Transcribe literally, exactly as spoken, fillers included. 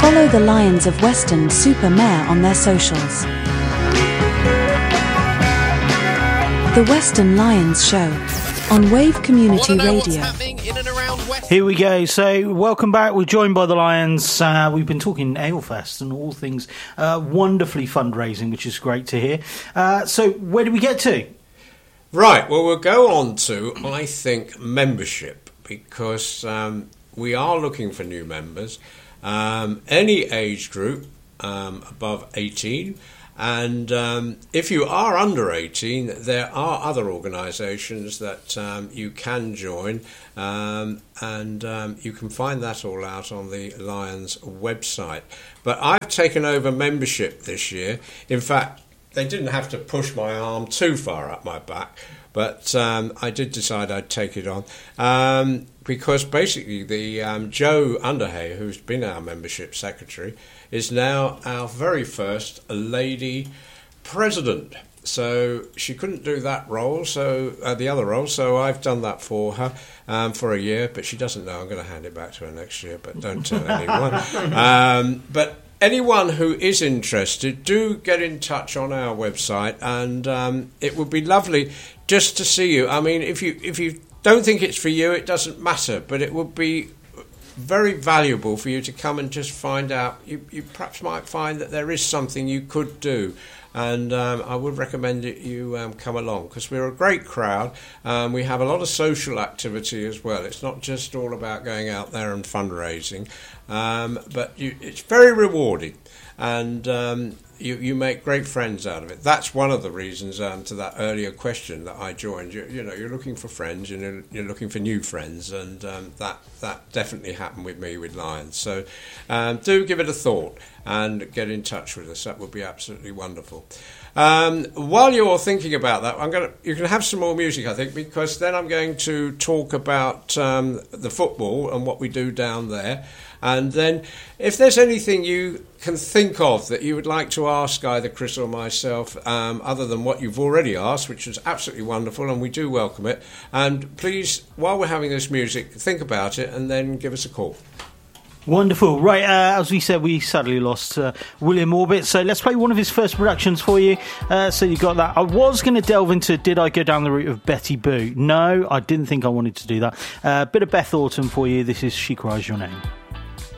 Follow the Lions of Weston-super-Mare on their socials. The Weston Lions Show on Wave Community Radio. Here we go. So, welcome back. We're joined by the Lions. Uh, we've been talking Alefest and all things uh, wonderfully fundraising, which is great to hear. Uh, so, where do we get to? Right. Well, we'll go on to, I think, membership, because um, we are looking for new members. Um, any age group um, above eighteen. And um, if you are under eighteen, there are other organisations that um, you can join, um, and um, you can find that all out on the Lions website. But I've taken over membership this year. In fact, they didn't have to push my arm too far up my back, but um, I did decide I'd take it on. Um, because basically the um, Joe Underhay, who's been our membership secretary, is now our very first lady president. So she couldn't do that role, so uh, the other role, so I've done that for her um, for a year, but she doesn't know. I'm going to hand it back to her next year, but don't tell anyone. Um, but anyone who is interested, do get in touch on our website, and um, it would be lovely just to see you. I mean, if you if you don't think it's for you, it doesn't matter, but it would be very valuable for you to come and just find out. You, you perhaps might find that there is something you could do, and um, I would recommend that you um, come along, because we're a great crowd. Um, we have a lot of social activity as well. It's not just all about going out there and fundraising, um, but you, it's very rewarding, and um, you, you make great friends out of it. That's one of the reasons, um, to that earlier question, that I joined. You, you know, you're looking for friends, and you're, you're looking for new friends, and um, that that definitely happened with me with Lions. So um, do give it a thought and get in touch with us. That would be absolutely wonderful. Um, while you're thinking about that, I'm going to you can have some more music, I think, because then I'm going to talk about um, the football and what we do down there. And then if there's anything you can think of that you would like to ask either Chris or myself, um, other than what you've already asked, which is absolutely wonderful, and we do welcome it. And please, while we're having this music, think about it and then give us a call. Wonderful. Right, uh, as we said, we sadly lost uh, William Orbit, so let's play one of his first productions for you. Uh, so you got that. I was going to delve into, did I go down the route of Betty Boo? No, I didn't think I wanted to do that. A uh, bit of Beth Orton for you. This is She Cries Your Name.